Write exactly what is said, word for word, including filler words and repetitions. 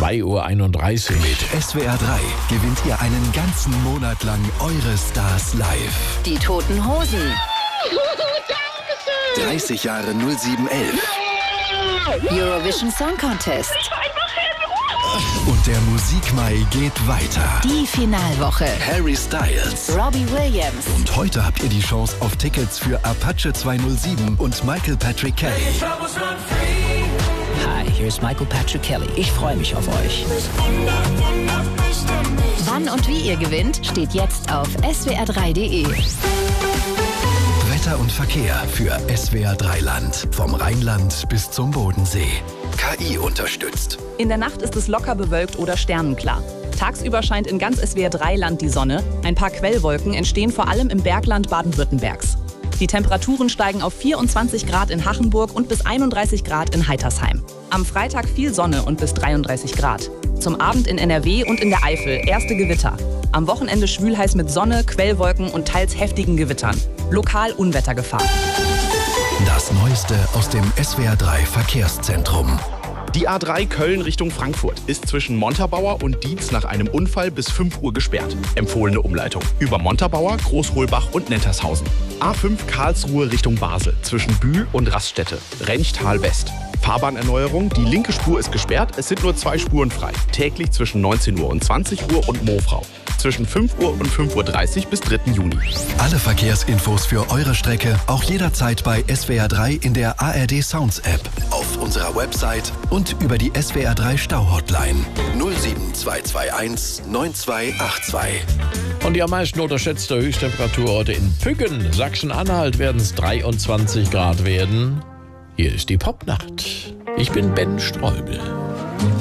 zwei Uhr einunddreißig. Mit S W R drei gewinnt ihr einen ganzen Monat lang eure Stars live. Die Toten Hosen. dreißig Jahre null sieben elf. Eurovision Song Contest. Und der Musikmai geht weiter. Die Finalwoche. Harry Styles. Robbie Williams. Und heute habt ihr die Chance auf Tickets für Apache zweihundertsieben und Michael Patrick Kelly. Hi, hier ist Michael Patrick Kelly. Ich freue mich auf euch. Wann und wie ihr gewinnt, steht jetzt auf S W R drei Punkt de. Wetter und Verkehr für S W R drei Land. Vom Rheinland bis zum Bodensee. K I unterstützt. In der Nacht ist es locker bewölkt oder sternenklar. Tagsüber scheint in ganz S W R drei Land die Sonne. Ein paar Quellwolken entstehen vor allem im Bergland Baden-Württembergs. Die Temperaturen steigen auf vierundzwanzig Grad in Hachenburg und bis einunddreißig Grad in Heitersheim. Am Freitag viel Sonne und bis dreiunddreißig Grad. Zum Abend in N R W und in der Eifel erste Gewitter. Am Wochenende schwülheiß mit Sonne, Quellwolken und teils heftigen Gewittern. Lokal Unwettergefahr. Das Neueste aus dem S W R drei Verkehrszentrum. Die A drei Köln Richtung Frankfurt ist zwischen Montabaur und Dietz nach einem Unfall bis fünf Uhr gesperrt. Empfohlene Umleitung über Montabaur, Großholbach und Nettershausen. A fünf Karlsruhe Richtung Basel zwischen Bühl und Raststätte. Renchtal West. Fahrbahnerneuerung, die linke Spur ist gesperrt, es sind nur zwei Spuren frei. Täglich zwischen neunzehn Uhr und zwanzig Uhr und Mofrau. Zwischen fünf Uhr und fünf Uhr dreißig bis dritten Juni. Alle Verkehrsinfos für eure Strecke auch jederzeit bei S W R drei in der A R D Sounds App, auf unserer Website und über die S W R drei Stau-Hotline null sieben zwei zwei eins neun zwei acht zwei. Und die am meisten unterschätzte Höchsttemperatur heute in Püggen, Sachsen-Anhalt, werden es dreiundzwanzig Grad werden. Hier ist die Popnacht. Ich bin Ben Streubel.